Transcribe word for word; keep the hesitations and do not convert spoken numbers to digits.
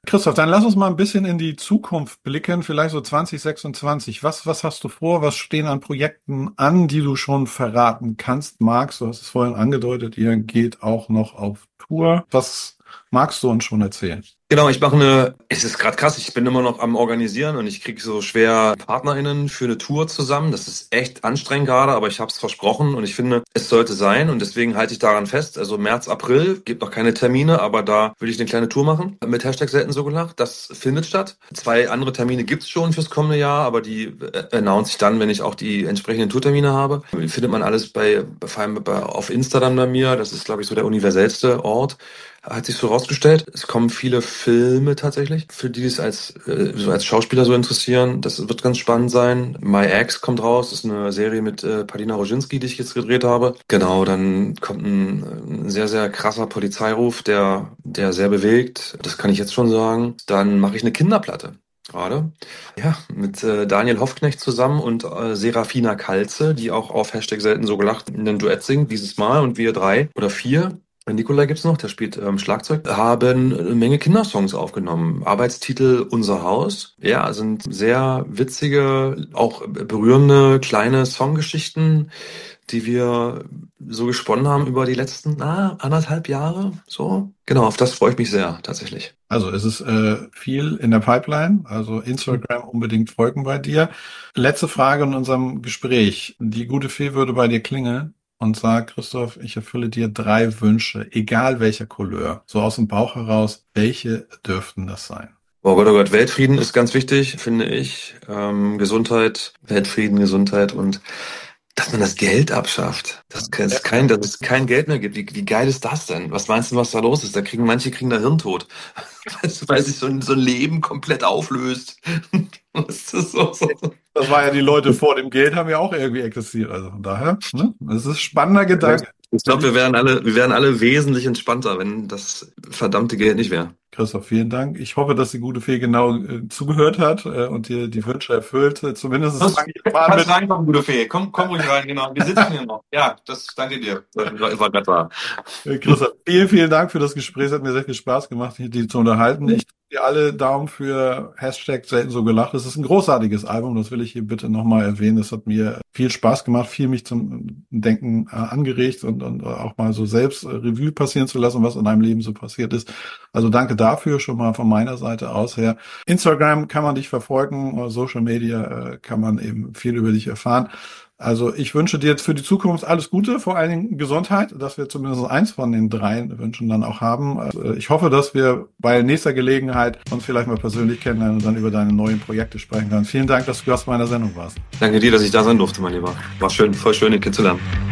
Christoph, dann lass uns mal ein bisschen in die Zukunft blicken, vielleicht so zwanzig sechsundzwanzig. Was, was hast du vor? Was stehen an Projekten an, die du schon verraten kannst? Magst, du hast es vorhin angedeutet, ihr geht auch noch auf Tour. Was magst du uns schon erzählen? Genau, ich mache eine, es ist gerade krass, ich bin immer noch am Organisieren und ich kriege so schwer PartnerInnen für eine Tour zusammen. Das ist echt anstrengend gerade, aber ich habe es versprochen und ich finde, es sollte sein und deswegen halte ich daran fest. Also März, April, gibt noch keine Termine, aber da will ich eine kleine Tour machen mit Hashtag selten so gelacht. Das findet statt. Zwei andere Termine gibt's schon fürs kommende Jahr, aber die äh, announce ich dann, wenn ich auch die entsprechenden Tourtermine habe. Findet man alles bei, vor allem bei, auf Instagram bei mir. Das ist, glaube ich, so der universellste Ort. Hat sich so rausgestellt. Es kommen viele Filme tatsächlich, für die es als äh, so als Schauspieler so interessieren. Das wird ganz spannend sein. My Ex kommt raus. Das ist eine Serie mit äh, Paulina Roginski, die ich jetzt gedreht habe. Genau, dann kommt ein, ein sehr, sehr krasser Polizeiruf, der der sehr bewegt. Das kann ich jetzt schon sagen. Dann mache ich eine Kinderplatte. Gerade. Ja, mit äh, Daniel Hoffknecht zusammen und äh, Serafina Kalze, die auch auf Hashtag selten so gelacht ein Duett singt dieses Mal und wir drei oder vier. Nikolai gibt's noch, der spielt ähm, Schlagzeug, haben eine Menge Kindersongs aufgenommen. Arbeitstitel Unser Haus. Ja, sind sehr witzige, auch berührende kleine Songgeschichten, die wir so gesponnen haben über die letzten ah, anderthalb Jahre. So. Genau, auf das freue ich mich sehr, tatsächlich. Also es ist äh, viel in der Pipeline, also Instagram unbedingt folgen bei dir. Letzte Frage in unserem Gespräch. Die gute Fee würde bei dir klingeln und sagt, Christoph, ich erfülle dir drei Wünsche, egal welcher Couleur, so aus dem Bauch heraus, welche dürften das sein? Oh Gott, oh Gott, Weltfrieden ist ganz wichtig, finde ich. Ähm, Gesundheit, Weltfrieden, Gesundheit und dass man das Geld abschafft. Dass es kein, dass es kein Geld mehr gibt. Wie, wie geil ist das denn? Was meinst du, was da los ist? Da kriegen manche kriegen da Hirntod. Weißt du, weil sich so ein, so ein Leben komplett auflöst. Das ist so, so. Das war ja, die Leute vor dem Geld haben ja auch irgendwie existiert. Also von daher, ne? Das ist ein spannender Gedanke. Ich glaube, wir wären alle, wir wären alle wesentlich entspannter, wenn das verdammte Geld nicht wäre. Christoph, vielen Dank. Ich hoffe, dass die gute Fee genau äh, zugehört hat äh, und dir die Wünsche erfüllt. Äh, Zumindest Das, fange ich mal kannst mit. reinkommen, gute Fee. Komm, komm ruhig rein, genau. Wir sitzen hier noch. Ja, das danke dir. Das war gerade wahr. Äh, Christoph, vielen, vielen Dank für das Gespräch. Es hat mir sehr viel Spaß gemacht, die zu unterhalten. Ich drücke dir alle Daumen für Hashtag selten so gelacht. Es ist ein großartiges Album, das will ich hier bitte nochmal erwähnen. Es hat mir viel Spaß gemacht, viel mich zum Denken äh, angeregt und, und auch mal so selbst äh, Revue passieren zu lassen, was in deinem Leben so passiert ist. Also danke dafür schon mal von meiner Seite aus her. Instagram kann man dich verfolgen, oder Social Media äh, kann man eben viel über dich erfahren. Also ich wünsche dir jetzt für die Zukunft alles Gute, vor allen Dingen Gesundheit, dass wir zumindest eins von den dreien Wünschen dann auch haben. Also ich hoffe, dass wir bei nächster Gelegenheit uns vielleicht mal persönlich kennenlernen und dann über deine neuen Projekte sprechen können. Vielen Dank, dass du Gast meiner Sendung warst. Danke dir, dass ich da sein durfte, mein Lieber. War schön, voll schön, dich kennenzulernen.